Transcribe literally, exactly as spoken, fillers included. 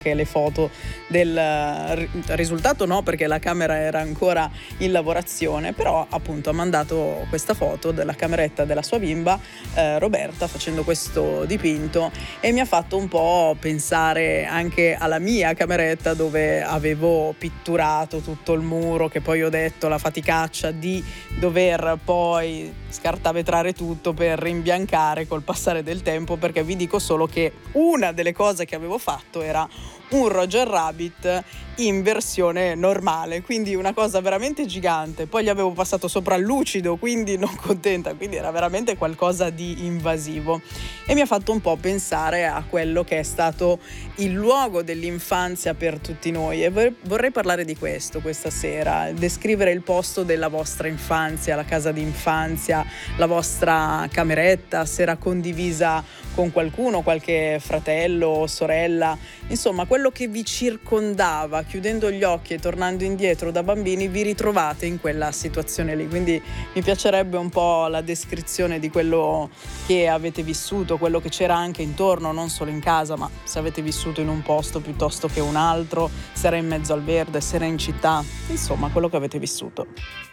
che le foto del ri- risultato no, perché la camera era ancora in lavorazione, però appunto ha mandato questa foto della cameretta della sua bimba eh, Roberta facendo questo dipinto, e mi ha fatto un po' pensare anche alla mia cameretta dove avevo pitturato tutto il muro, che poi ho detto la faticaccia di dover poi scartavetrare tutto per rimbiancare col passare del tempo, perché vi dico solo che una delle cose che avevo fatto era un Roger Rabbit in versione normale, quindi una cosa veramente gigante. Poi gli avevo passato sopra il lucido, quindi non contenta, quindi era veramente qualcosa di invasivo, e mi ha fatto un po' pensare a quello che è stato il luogo dell'infanzia per tutti noi, e vorrei parlare di questo questa sera, descrivere il posto della vostra infanzia, la casa d'infanzia, la vostra cameretta, se era condivisa con qualcuno, qualche fratello o sorella, insomma quello che vi circondava. Chiudendo gli occhi e tornando indietro da bambini vi ritrovate in quella situazione lì, quindi mi piacerebbe un po' la descrizione di quello che avete vissuto, quello che c'era anche intorno, non solo in casa, ma se avete vissuto in un posto piuttosto che un altro, se era in mezzo al verde, se era in città, insomma quello che avete vissuto.